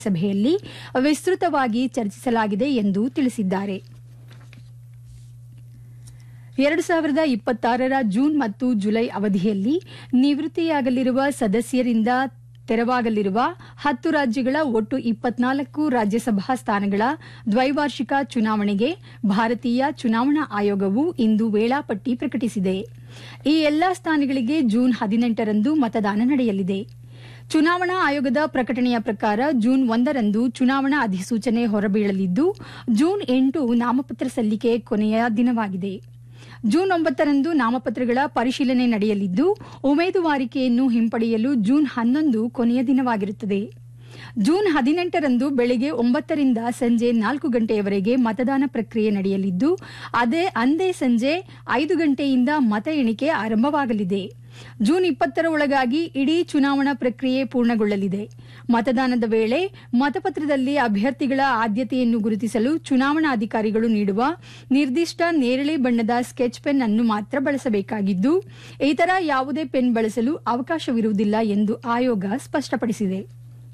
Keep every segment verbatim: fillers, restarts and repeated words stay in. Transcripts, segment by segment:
ಸಭೆಯಲ್ಲಿ ವಿಸ್ತೃತವಾಗಿ ಚರ್ಚಿಸಲಾಗಿದೆ ಎಂದು ತಿಳಿಸಿದ್ದಾರೆ. ಎರಡು ಸಾವಿರದ ಇಪ್ಪತ್ತಾರರ ಜೂನ್ ಮತ್ತು ಜುಲೈ ಅವಧಿಯಲ್ಲಿ ನಿವೃತ್ತಿಯಾಗಲಿರುವ ಸದಸ್ಯರಿಂದ ತೆರವಾಗಲಿರುವ ಹತ್ತು ರಾಜ್ಯಗಳ ಒಟ್ಟು ಇಪ್ಪತ್ನಾಲ್ಕು ರಾಜ್ಯಸಭಾ ಸ್ಥಾನಗಳ ದ್ವೈವಾರ್ಷಿಕ ಚುನಾವಣೆಗೆ ಭಾರತೀಯ ಚುನಾವಣಾ ಆಯೋಗವು ಇಂದು ವೇಳಾಪಟ್ಟಿ ಪ್ರಕಟಿಸಿದೆ. ಈ ಎಲ್ಲಾ ಸ್ಥಾನಗಳಿಗೆ ಜೂನ್ ಹದಿನೆಂಟರಂದು ಮತದಾನ ನಡೆಯಲಿದೆ. ಚುನಾವಣಾ ಆಯೋಗದ ಪ್ರಕಟಣೆಯ ಪ್ರಕಾರ ಜೂನ್ ಒಂದರಂದು ಚುನಾವಣಾ ಅಧಿಸೂಚನೆ ಹೊರಬೀಳಲಿದ್ದು, ಜೂನ್ ಎಂಟು ನಾಮಪತ್ರ ಸಲ್ಲಿಕೆ ಕೊನೆಯ ದಿನವಾಗಿದೆ. ಜೂನ್ ಒಂಬತ್ತರಂದು ನಾಮಪತ್ರಗಳ ಪರಿಶೀಲನೆ ನಡೆಯಲಿದ್ದು, ಉಮೇದುವಾರಿಕೆಯನ್ನು ಹಿಂಪಡೆಯಲು ಜೂನ್ ಹನ್ನೊಂದು ಕೊನೆಯ ದಿನವಾಗಿರುತ್ತದೆ. ಜೂನ್ ಹದಿನೆಂಟರಂದು ಬೆಳಗ್ಗೆ ಒಂಬತ್ತರಿಂದ ಸಂಜೆ ನಾಲ್ಕು ಗಂಟೆಯವರೆಗೆ ಮತದಾನ ಪ್ರಕ್ರಿಯೆ ನಡೆಯಲಿದ್ದು, ಅದೇ ಅಂದೇ ಸಂಜೆ ಐದು ಗಂಟೆಯಿಂದ ಮತ ಎಣಿಕೆ ಆರಂಭವಾಗಲಿದೆ. ಜೂನ್ ಇಪ್ಪತ್ತರ ಒಳಗಾಗಿ ಇಡೀ ಚುನಾವಣಾ ಪ್ರಕ್ರಿಯೆ ಪೂರ್ಣಗೊಳ್ಳಲಿದೆ. ಮತದಾನದ ವೇಳೆ ಮತಪತ್ರದಲ್ಲಿ ಅಭ್ಯರ್ಥಿಗಳ ಆದ್ಯತೆಯನ್ನು ಗುರುತಿಸಲು ಚುನಾವಣಾಧಿಕಾರಿಗಳು ನೀಡುವ ನಿರ್ದಿಷ್ಟ ನೇರಳೆ ಬಣ್ಣದ ಸ್ಕೆಚ್ ಪೆನ್ ಅನ್ನು ಮಾತ್ರ ಬಳಸಬೇಕಾಗಿದ್ದು, ಇತರ ಯಾವುದೇ ಪೆನ್ ಬಳಸಲು ಅವಕಾಶವಿರುವುದಿಲ್ಲ ಎಂದು ಆಯೋಗ ಸ್ಪಷ್ಟಪಡಿಸಿದೆ.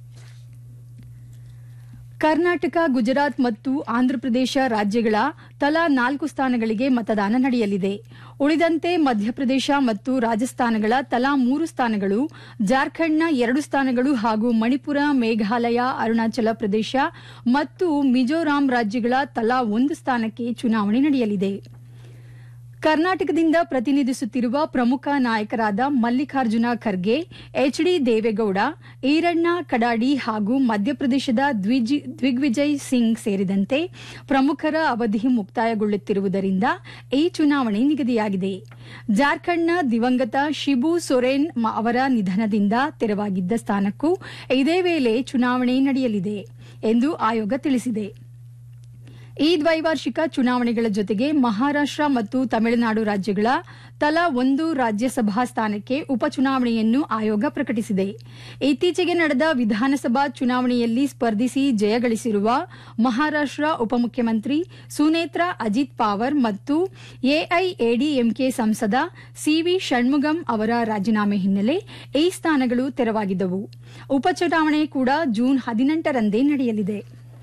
ಕರ್ನಾಟಕ, ಗುಜರಾತ್ ಮತ್ತು ಆಂಧ್ರಪ್ರದೇಶ ರಾಜ್ಯಗಳ ತಲಾ ನಾಲ್ಕು ಸ್ಥಾನಗಳಿಗೆ ಮತದಾನ ನಡೆಯಲಿದೆ. ಉಳಿದಂತೆ ಮಧ್ಯಪ್ರದೇಶ ಮತ್ತು ರಾಜಸ್ಥಾನಗಳ ತಲಾ ಮೂರು ಸ್ಥಾನಗಳು, ಜಾರ್ಖಂಡ್ನ ಎರಡು ಸ್ಥಾನಗಳು ಹಾಗೂ ಮಣಿಪುರ, ಮೇಘಾಲಯ, ಅರುಣಾಚಲ ಪ್ರದೇಶ ಮತ್ತು ಮಿಜೋರಾಂ ರಾಜ್ಯಗಳ ತಲಾ ಒಂದು ಸ್ಥಾನಕ್ಕೆ ಚುನಾವಣೆ ನಡೆಯಲಿದೆ. ಕರ್ನಾಟಕದಿಂದ ಪ್ರತಿನಿಧಿಸುತ್ತಿರುವ ಪ್ರಮುಖ ನಾಯಕರಾದ ಮಲ್ಲಿಕಾರ್ಜುನ ಖರ್ಗೆ, ಎಚ್ ಡಿ ದೇವೇಗೌಡ, ಈರಣ್ಣ ಕಡಾಡಿ ಹಾಗೂ ಮಧ್ಯಪ್ರದೇಶದ ದಿಗ್ವಿಜಯ್ ಸಿಂಗ್ ಸೇರಿದಂತೆ ಪ್ರಮುಖರ ಅವಧಿ ಮುಕ್ತಾಯಗೊಳ್ಳುತ್ತಿರುವುದರಿಂದ ಈ ಚುನಾವಣೆ ನಿಗದಿಯಾಗಿದೆ. ಜಾರ್ಖಂಡ್ನ ದಿವಂಗತ ಶಿಬು ಸೊರೆನ್ ಅವರ ನಿಧನದಿಂದ ತೆರವಾಗಿದ್ದ ಸ್ಥಾನಕ್ಕೂ ಇದೇ ವೇಳೆ ಚುನಾವಣೆ ನಡೆಯಲಿದೆ ಎಂದು ಆಯೋಗ ತಿಳಿಸಿದೆ. ಈ ದ್ವೈವಾರ್ಷಿಕ ಚುನಾವಣೆಗಳ ಜೊತೆಗೆ ಮಹಾರಾಷ್ಟ್ರ ಮತ್ತು ತಮಿಳುನಾಡು ರಾಜ್ಯಗಳ ತಲಾ ಒಂದು ರಾಜ್ಯಸಭಾ ಸ್ಥಾನಕ್ಕೆ ಉಪಚುನಾವಣೆಯನ್ನು ಆಯೋಗ ಪ್ರಕಟಿಸಿದೆ. ಇತ್ತೀಚೆಗೆ ನಡೆದ ವಿಧಾನಸಭಾ ಚುನಾವಣೆಯಲ್ಲಿ ಸ್ಪರ್ಧಿಸಿ ಜಯಗಳಿಸಿರುವ ಮಹಾರಾಷ್ಟ್ರ ಉಪಮುಖ್ಯಮಂತ್ರಿ ಸುನೇತ್ರಾ ಅಜಿತ್ ಪವಾರ್ ಮತ್ತು ಎಐಎಡಿಎಂಕೆ ಸಂಸದ ಸಿವಿ ಷಣ್ಮುಗಂ ಅವರ ರಾಜೀನಾಮೆ ಹಿನ್ನೆಲೆ ಈ ಸ್ಥಾನಗಳು ತೆರವಾಗಿದ್ದವು. ಉಪಚುನಾವಣೆ ಕೂಡ ಜೂನ್ ಹದಿನೆಂಟರಂದೇ ನಡೆಯಲಿದೆ.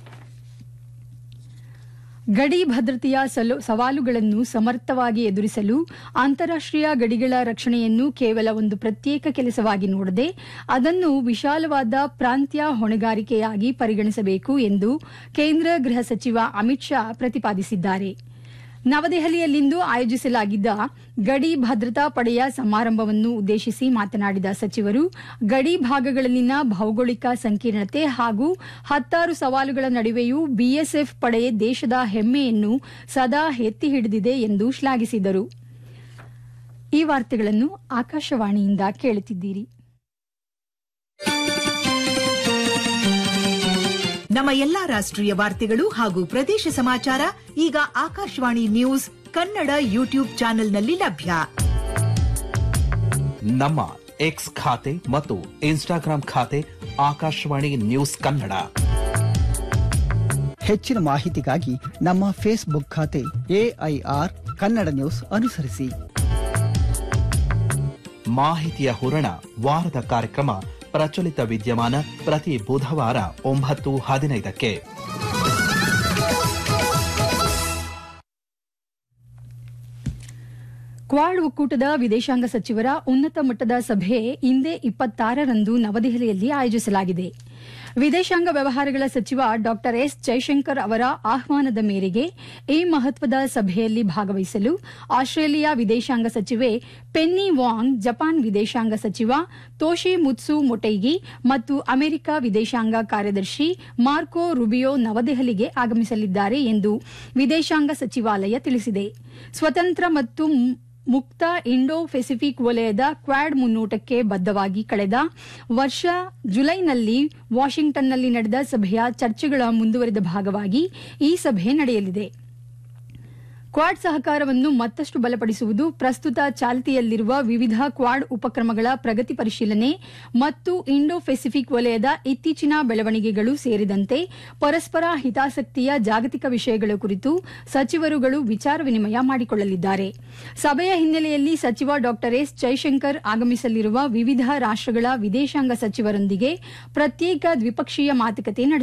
ಗಡಿ ಭದ್ರತೆಯ ಸವಾಲುಗಳನ್ನು ಸಮರ್ಥವಾಗಿ ಎದುರಿಸಲು ಅಂತಾರಾಷ್ಟೀಯ ಗಡಿಗಳ ರಕ್ಷಣೆಯನ್ನು ಕೇವಲ ಒಂದು ಪ್ರತ್ಯೇಕ ಕೆಲಸವಾಗಿ ನೋಡದೆ ಅದನ್ನು ವಿಶಾಲವಾದ ಪ್ರಾಂತ್ಯ ಹೊಣೆಗಾರಿಕೆಯಾಗಿ ಪರಿಗಣಿಸಬೇಕು ಎಂದು ಕೇಂದ್ರ ಗೃಹ ಸಚಿವ ಅಮಿತ್ ಶಾ ಪ್ರತಿಪಾದಿಸಿದ್ದಾರೆ. ನವದೆಹಲಿಯಲ್ಲಿಂದು ಆಯೋಜಿಸಲಾಗಿದ್ದ ಗಡಿ ಭದ್ರತಾ ಪಡೆಯ ಸಮಾರಂಭವನ್ನು ಉದ್ದೇಶಿಸಿ ಮಾತನಾಡಿದ ಸಚಿವರು, ಗಡಿ ಭಾಗಗಳಲ್ಲಿನ ಭೌಗೋಳಿಕ ಸಂಕೀರ್ಣತೆ ಹಾಗೂ ಹತ್ತಾರು ಸವಾಲುಗಳ ನಡುವೆಯೂ ಬಿಎಸ್ಎಫ್ ಪಡೆ ದೇಶದ ಹೆಮ್ಮೆಯನ್ನು ಸದಾ ಎತ್ತಿ ಹಿಡಿದಿದೆ ಎಂದು ಶ್ಲಾಘಿಸಿದರು. ಈ ವಾರ್ತೆಗಳನ್ನು ಆಕಾಶವಾಣಿಯಿಂದ ಕೇಳುತ್ತಿದ್ದೀರಿ. ನಮ್ಮ ಎಲ್ಲಾ ರಾಷ್ಟ್ರೀಯ ವಾರ್ತೆಗಳು ಹಾಗೂ ಪ್ರದೇಶ ಸಮಾಚಾರ ಈಗ ಆಕಾಶವಾಣಿ ನ್ಯೂಸ್ ಕನ್ನಡ ಯೂಟ್ಯೂಬ್ ಚಾನೆಲ್ನಲ್ಲಿ ಲಭ್ಯ. ನಮ್ಮ ಎಕ್ಸ್ ಖಾತೆ ಮತ್ತು ಇನ್ಸ್ಟಾಗ್ರಾಂ ಖಾತೆ ಆಕಾಶವಾಣಿ ನ್ಯೂಸ್ ಕನ್ನಡ. ಹೆಚ್ಚಿನ ಮಾಹಿತಿಗಾಗಿ ನಮ್ಮ ಫೇಸ್ಬುಕ್ ಖಾತೆ ಎಐಆರ್ ಕನ್ನಡ ನ್ಯೂಸ್ ಅನುಸರಿಸಿ. ಮಾಹಿತಿಯ ಹೂರಣ ವಾರದ ಕಾರ್ಯಕ್ರಮ ಪ್ರಚಲಿತ ವಿದ್ಯಮಾನ ಪ್ರತಿ ಬುಧವಾರ ಒಂಬತ್ತು ಹದಿನೈದಕ್ಕೆ. ಕ್ವಾಡ್ ಒಕ್ಕೂಟದ ವಿದೇಶಾಂಗ ಸಚಿವರ ಉನ್ನತ ಮಟ್ಟದ ಸಭೆ ಇಂದೇ ಇಪ್ಪತ್ತಾರರಂದು ನವದೆಹಲಿಯಲ್ಲಿ ಆಯೋಜಿಸಲಾಗಿದೆ. ವಿದೇಶಾಂಗ ವ್ಯವಹಾರಗಳ ಸಚಿವ ಡಾ ಎಸ್ ಜೈಶಂಕರ್ ಅವರ ಆಹ್ವಾನದ ಮೇರೆಗೆ ಈ ಮಹತ್ವದ ಸಭೆಯಲ್ಲಿ ಭಾಗವಹಿಸಲು ಆಸ್ಟ್ರೇಲಿಯಾ ವಿದೇಶಾಂಗ ಸಚಿವೆ ಪೆನ್ನಿ ವಾಂಗ್, ಜಪಾನ್ ವಿದೇಶಾಂಗ ಸಚಿವ ತೋಶಿ ಮುತ್ಸು ಮೊಟೈಗಿ ಮತ್ತು ಅಮೆರಿಕ ವಿದೇಶಾಂಗ ಕಾರ್ಯದರ್ಶಿ ಮಾರ್ಕೊ ರುಬಿಯೋ ನವದೆಹಲಿಗೆ ಆಗಮಿಸಲಿದ್ದಾರೆ ಎಂದು ವಿದೇಶಾಂಗ ಸಚಿವಾಲಯ ತಿಳಿಸಿದೆ. ಸ್ವತಂತ್ರ ಮತ್ತು ಮುಕ್ತ ಇಂಡೋ ಪೆಸಿಫಿಕ್ ವಲಯದ ಕ್ವಾಡ್ ಮುನ್ನೋಟಕ್ಕೆ ಬದ್ದವಾಗಿ ಕಳೆದ ವರ್ಷ ಜುಲೈನಲ್ಲಿ ವಾಷಿಂಗ್ಟನ್ನಲ್ಲಿ ನಡೆದ ಸಭೆಯ ಚರ್ಚೆಗಳ ಮುಂದುವರಿದ ಭಾಗವಾಗಿ ಈ ಸಭೆ ನಡೆಯಲಿದೆ. ಕ್ವಾಡ್ ಸಹಕಾರವನ್ನು ಮತ್ತಷ್ಟು ಬಲಪಡಿಸುವುದು, ಪ್ರಸ್ತುತ ಚಾಲ್ತಿಯಲ್ಲಿರುವ ವಿವಿಧ ಕ್ವಾಡ್ ಉಪಕ್ರಮಗಳ ಪ್ರಗತಿ ಪರಿಶೀಲನೆ ಮತ್ತು ಇಂಡೋ ಪೆಸಿಫಿಕ್ ವಲಯದ ಇತ್ತೀಚಿನ ಬೆಳವಣಿಗೆಗಳು ಸೇರಿದಂತೆ ಪರಸ್ಪರ ಹಿತಾಸಕ್ತಿಯ ಜಾಗತಿಕ ವಿಷಯಗಳ ಕುರಿತು ಸಚಿವರುಗಳು ವಿಚಾರ ವಿನಿಮಯ ಮಾಡಿಕೊಳ್ಳಲಿದ್ದಾರೆ. ಸಭೆಯ ಹಿನ್ನೆಲೆಯಲ್ಲಿ ಸಚಿವ ಡಾ ಎಸ್ ಜೈಶಂಕರ್ ಆಗಮಿಸಲಿರುವ ವಿವಿಧ ರಾಷ್ಟಗಳ ವಿದೇಶಾಂಗ ಸಚಿವರೊಂದಿಗೆ ಪ್ರತ್ಯೇಕ ದ್ವಿಪಕ್ಷೀಯ ಮಾತುಕತೆ ನಡೆಸಲಿದ್ದಾರೆ.